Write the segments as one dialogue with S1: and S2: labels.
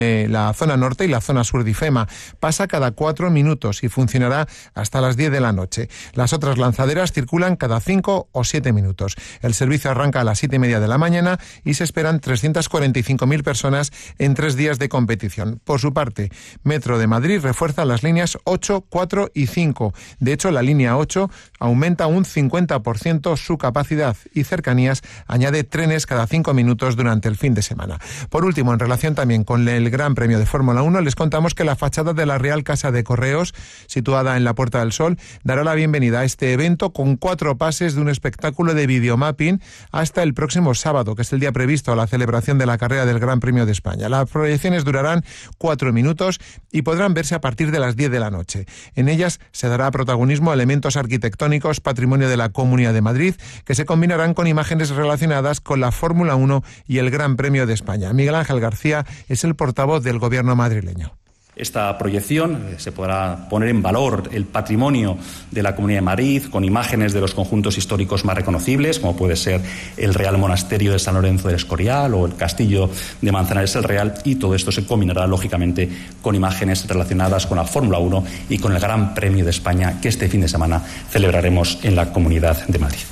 S1: la zona norte y la zona sur de IFEMA. Pasa cada 4 minutos y funcionará hasta las 10 de la noche. Las otras lanzaderas circulan cada 5 o 7 minutos. El servicio arranca a las 7:30 de la mañana y se esperan 345.000 personas en 3 días de competición. Por su parte, Metro de Madrid refuerza las líneas 8, 4 y 5. De hecho, la línea 8 aumenta un 50% su capacidad y Cercanías añade trenes cada 5 minutos durante el fin de semana. Por último, en relación también con el Gran Premio de Fórmula 1, les contamos que la fachada de la Real Casa de Correos, situada en la Puerta del Sol, dará la bienvenida a este evento con 4 pases de un espectáculo de videomapping hasta el próximo sábado, que es el día previsto a la celebración de la carrera del Gran Premio de España. Las proyecciones durarán 4 minutos y podrán verse a partir de las 10 de la noche. En ellas se dará protagonismo a elementos arquitectónicos, patrimonio de la Comunidad de Madrid, que se combinarán con imágenes relacionadas con la Fórmula 1 y el Gran Premio de España. Miguel Ángel García es el portavoz del gobierno madrileño.
S2: Esta proyección se podrá poner en valor el patrimonio de la Comunidad de Madrid con imágenes de los conjuntos históricos más reconocibles, como puede ser el Real Monasterio de San Lorenzo del Escorial o el Castillo de Manzanares el Real, y todo esto se combinará lógicamente con imágenes relacionadas con la Fórmula 1 y con el Gran Premio de España que este fin de semana celebraremos en la Comunidad de Madrid.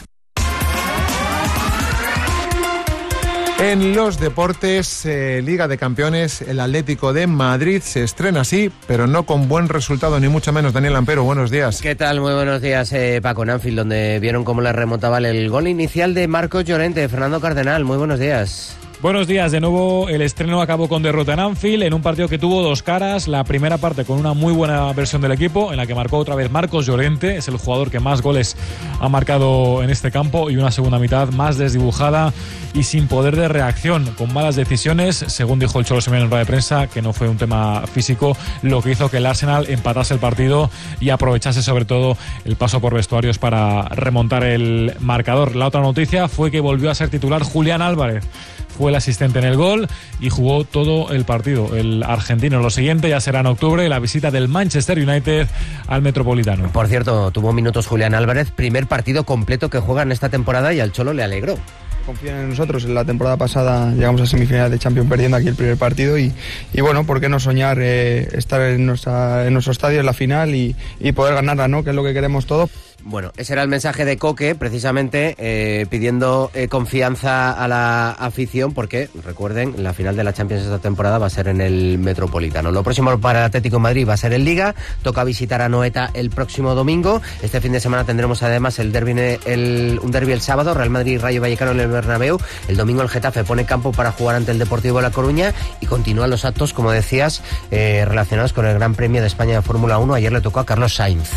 S1: En los deportes, Liga de Campeones, el Atlético de Madrid se estrena así, pero no con buen resultado, ni mucho menos. Daniel Ampero, buenos días.
S3: ¿Qué tal? Muy buenos días, Paco, en Anfield, donde vieron cómo le remontaba el gol inicial de Marcos Llorente. Fernando Cardenal, muy buenos días.
S4: Buenos días, de nuevo el estreno acabó con derrota en Anfield, en un partido que tuvo 2 caras. La primera parte con una muy buena versión del equipo, en la que marcó otra vez Marcos Llorente, es el jugador que más goles ha marcado en este campo, y una segunda mitad más desdibujada y sin poder de reacción, con malas decisiones, según dijo el Cholo Simeone en rueda de prensa, que no fue un tema físico lo que hizo que el Arsenal empatase el partido y aprovechase sobre todo el paso por vestuarios para remontar el marcador. La otra noticia fue que volvió a ser titular Julián Álvarez. Fue el asistente en el gol y jugó todo el partido. El argentino. Lo siguiente ya será en octubre, la visita del Manchester United al Metropolitano.
S3: Por cierto, tuvo minutos Julián Álvarez, primer partido completo que juega en esta temporada, y al Cholo le alegró.
S5: Confían en nosotros. En la temporada pasada llegamos a semifinales de Champions perdiendo aquí el primer partido y bueno, ¿por qué no soñar estar en nuestro estadio en la final y poder ganarla, ¿no? Que es lo que queremos todos.
S3: Bueno, ese era el mensaje de Coque, precisamente pidiendo confianza a la afición, porque recuerden, la final de la Champions esta temporada va a ser en el Metropolitano. Lo próximo para el Atlético de Madrid va a ser en Liga, toca visitar a Anoeta el próximo domingo. Este fin de semana tendremos además un derbi el sábado, Real Madrid Rayo Vallecano en el Bernabéu. El domingo el Getafe pone campo para jugar ante el Deportivo de La Coruña, y continúan los actos, como decías, relacionados con el Gran Premio de España de Fórmula 1. Ayer le tocó a Carlos Sainz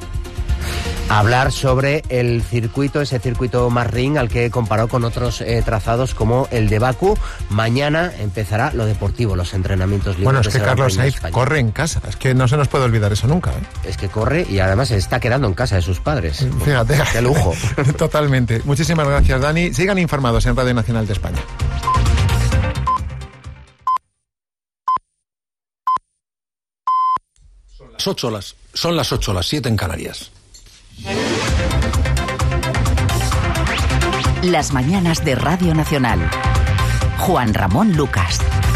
S3: hablar sobre el circuito, ese circuito Marrín, al que comparó con otros trazados como el de Bakú. Mañana empezará lo deportivo, los entrenamientos libres.
S1: Bueno, es que Carlos Sainz corre en casa, es que no se nos puede olvidar eso nunca, ¿eh?
S3: Es que corre y además se está quedando en casa de sus padres.
S1: Fíjate.
S3: ¡Qué lujo!
S1: Totalmente. Muchísimas gracias, Dani. Sigan informados en Radio Nacional de España.
S6: Son las 8, las 7 en Canarias.
S7: Las mañanas de Radio Nacional. Juan Ramón Lucas.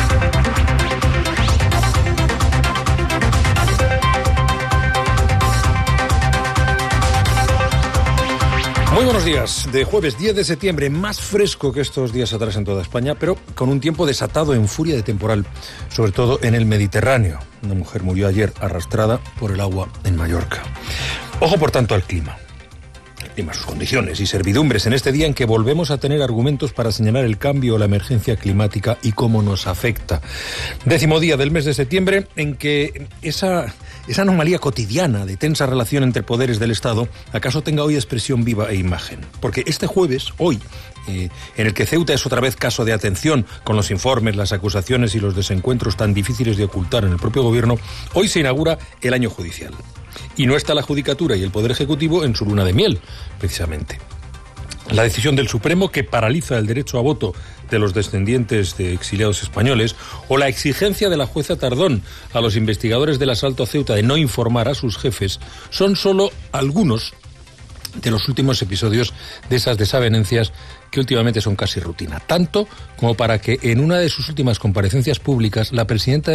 S6: Muy buenos días. De jueves 10 de septiembre, más fresco que estos días atrás en toda España, pero con un tiempo desatado en furia de temporal, sobre todo en el Mediterráneo. Una mujer murió ayer arrastrada por el agua en Mallorca. Ojo, por tanto, al clima. Sus condiciones y servidumbres en este día en que volvemos a tener argumentos para señalar el cambio o la emergencia climática y cómo nos afecta. 10º día del mes de septiembre en que esa anomalía cotidiana de tensa relación entre poderes del Estado acaso tenga hoy expresión viva e imagen. Porque este jueves, hoy, en el que Ceuta es otra vez caso de atención con los informes, las acusaciones y los desencuentros tan difíciles de ocultar en el propio gobierno, hoy se inaugura el año judicial. Y no está la Judicatura y el Poder Ejecutivo en su luna de miel, precisamente. La decisión del Supremo, que paraliza el derecho a voto de los descendientes de exiliados españoles, o la exigencia de la jueza Tardón a los investigadores del asalto a Ceuta de no informar a sus jefes, son solo algunos de los últimos episodios de esas desavenencias que últimamente son casi rutina. Tanto como para que en una de sus últimas comparecencias públicas la presidenta